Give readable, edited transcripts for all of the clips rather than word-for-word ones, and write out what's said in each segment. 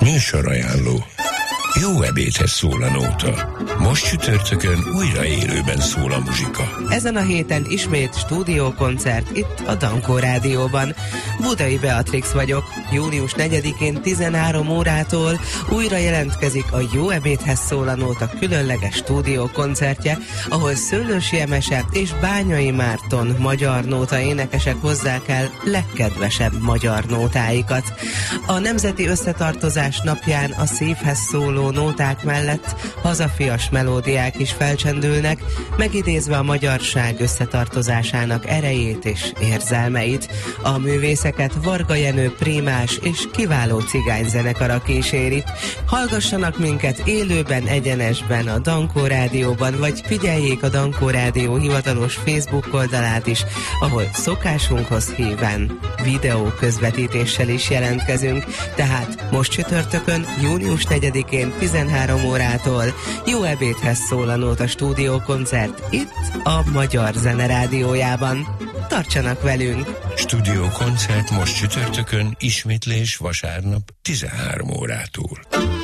Műsorajánló. Jó ebédhez szól a nóta. Most csütörtökön újra élőben szól a muzsika. Ezen a héten ismét stúdiókoncert itt a Dankó Rádióban. Budai Beatrix vagyok. Június 4-én 13 órától újra jelentkezik a Jó ebédhez szól a nóta különleges stúdiókoncertje, ahol Szőlősi Emese és Bányai Márton magyar nóta énekesek hozzák el legkedvesebb magyar nótáikat. A Nemzeti Összetartozás napján a szívhez szóló nóták mellett hazafias melódiák is felcsendülnek, megidézve a magyarság összetartozásának erejét és érzelmeit. A művészeket Varga Jenő prímás és kiváló cigányzenekara kíséri. Hallgassanak minket élőben, egyenesben a Dankó Rádióban, vagy figyeljék a Dankó Rádió hivatalos Facebook oldalát is, ahol szokásunkhoz híven videó közvetítéssel is jelentkezünk. Tehát most csütörtökön, június 4-én 13 órától Jó ebédhez szól a nóta stúdiókoncert itt a Magyar Zene Rádiójában. Tartsanak velünk! Stúdiókoncert most csütörtökön, ismétlés vasárnap 13 órától.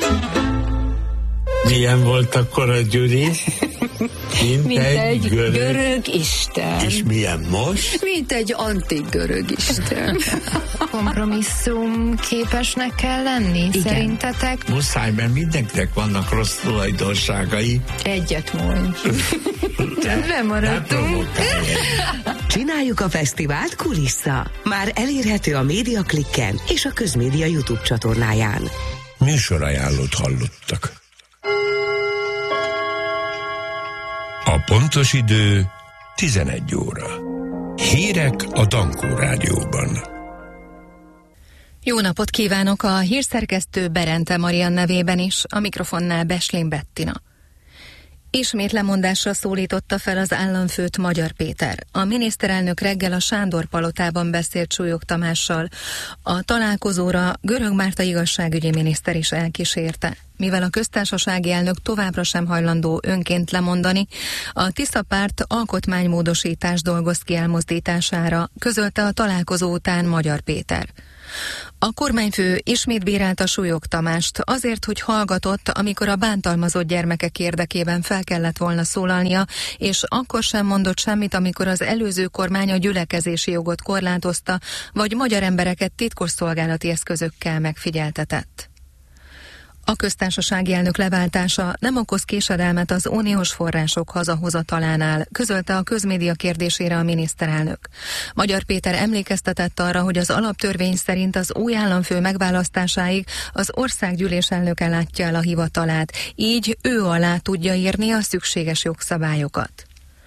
Milyen volt akkor a Gyuri? Mint egy görög isten. És milyen most? Mint egy antik görög isten. Kompromisszum képesnek kell lenni, igen. Szerintetek? Muszáj, mert mindenkinek vannak rossz tulajdonságai. Egyet mondj. Lemaradtunk. Csináljuk a fesztivált Kulissza. Már elérhető a Médiaklikken és a Közmédia YouTube csatornáján. Műsorajánlót hallottak. A pontos idő 11 óra. Hírek a Dankó Rádióban. Jó napot kívánok, a hírszerkesztő Berente Marian nevében is, a mikrofonnál Beslén Bettina. Ismét lemondásra szólította fel az államfőt Magyar Péter. A miniszterelnök reggel a Sándor palotában beszélt Súlyog Tamással. A találkozóra Görög Márta igazságügyi miniszter is elkísérte. Mivel a köztársasági elnök továbbra sem hajlandó önként lemondani, a Tisza párt alkotmánymódosítást dolgoz ki elmozdítására, közölte a találkozó után Magyar Péter. A kormányfő ismét bírálta Súlyog Tamást azért, hogy hallgatott, amikor a bántalmazott gyermekek érdekében fel kellett volna szólalnia, és akkor sem mondott semmit, amikor az előző kormány a gyülekezési jogot korlátozta, vagy magyar embereket titkosszolgálati eszközökkel megfigyeltetett. A köztársasági elnök leváltása nem okoz késedelmet az uniós források hazahozatalánál, közölte a Közmédia kérdésére a miniszterelnök. Magyar Péter emlékeztetett arra, hogy az alaptörvény szerint az új államfő megválasztásáig az országgyűlés elnöke látja el a hivatalát, így ő alá tudja írni a szükséges jogszabályokat.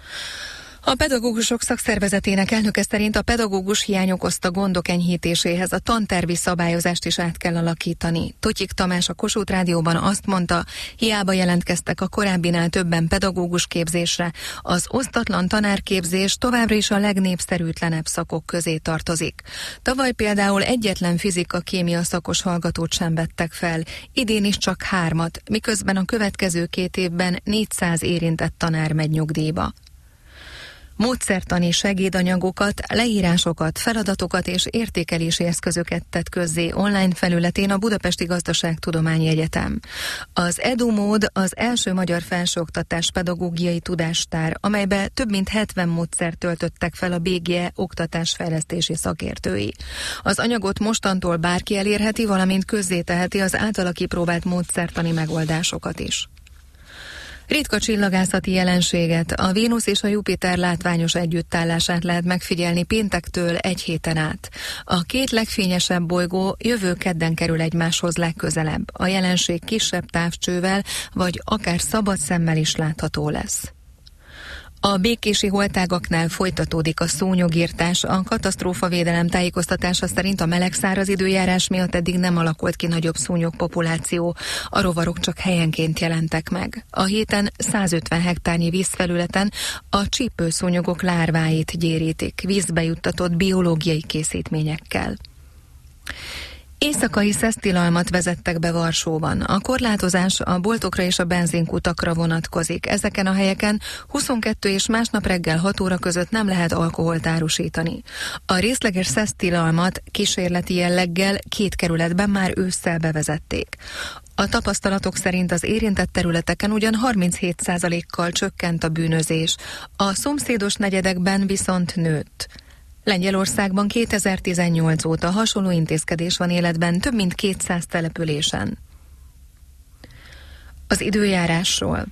A pedagógusok szakszervezetének elnöke szerint a pedagógus hiány okozta gondok enyhítéséhez a tantervi szabályozást is át kell alakítani. Totyik Tamás a Kossuth Rádióban azt mondta, hiába jelentkeztek a korábbinál többen pedagógus képzésre, az osztatlan tanárképzés továbbra is a legnépszerűtlenebb szakok közé tartozik. Tavaly például egyetlen fizika-kémia szakos hallgatót sem vettek fel, idén is csak 3, miközben a következő 2 évben 400 érintett tanár megy nyugdíjba. Módszertani segédanyagokat, leírásokat, feladatokat és értékelési eszközöket tett közzé online felületén a Budapesti Gazdaságtudományi Egyetem. Az EduMód az első magyar felsőoktatás pedagógiai tudástár, amelybe több mint 70 módszert töltöttek fel a BGE oktatásfejlesztési szakértői. Az anyagot mostantól bárki elérheti, valamint közzéteheti az általa kipróbált módszertani megoldásokat is. Ritka csillagászati jelenséget, a Vénusz és a Jupiter látványos együttállását lehet megfigyelni péntektől 1 héten át. A 2 legfényesebb bolygó jövő kedden kerül egymáshoz legközelebb. A jelenség kisebb távcsővel, vagy akár szabad szemmel is látható lesz. A békési holtágaknál folytatódik a szúnyogirtás. A katasztrófavédelem tájékoztatása szerint a meleg-száraz időjárás miatt eddig nem alakult ki nagyobb szúnyogpopuláció. A rovarok csak helyenként jelentek meg. A héten 150 hektárnyi vízfelületen a csípőszúnyogok lárváit gyérítik vízbe juttatott biológiai készítményekkel. Éjszakai szesztilalmat vezettek be Varsóban. A korlátozás a boltokra és a benzinkutakra vonatkozik. Ezeken a helyeken 22 és másnap reggel 6 óra között nem lehet alkoholt árusítani. A részleges szesztilalmat kísérleti jelleggel 2 kerületben már ősszel bevezették. A tapasztalatok szerint az érintett területeken ugyan 37%-kal csökkent a bűnözés, a szomszédos negyedekben viszont nőtt. Lengyelországban 2018 óta hasonló intézkedés van életben több mint 200 településen. Az időjárásról.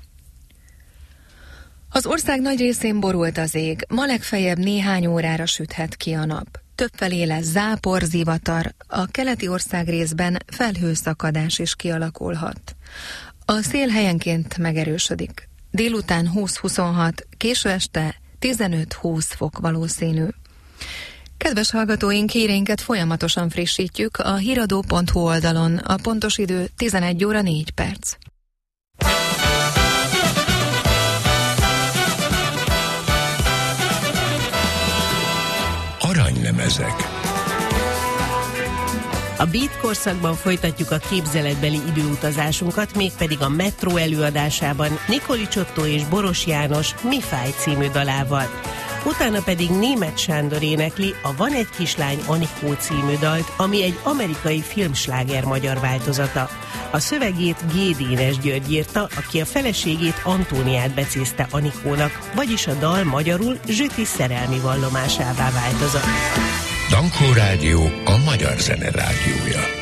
Az ország nagy részén borult az ég, ma legfeljebb néhány órára süthet ki a nap. Többfelé lesz zápor, zivatar, a keleti ország részben felhőszakadás is kialakulhat. A szél helyenként megerősödik. Délután 20-26, késő este 15-20 fok valószínű. Kedves hallgatóink, híreinket folyamatosan frissítjük a híradó.hu oldalon. A pontos idő 11 óra 4 perc. Aranylemezek. A Beat korszakban folytatjuk a képzeletbeli időutazásunkat, mégpedig a Metró előadásában Nikoli Csottó és Boros János Mi fáj című dalával. Utána pedig Németh Sándor énekli a Van egy kislány Anikó című dalt, ami egy amerikai filmsláger magyar változata. A szövegét G. Dénes György írta, aki a feleségét Antóniát becézte Anikónak, vagyis a dal magyarul Zsüti szerelmi vallomásává változott. Dankó Rádió a magyar zene rádiója.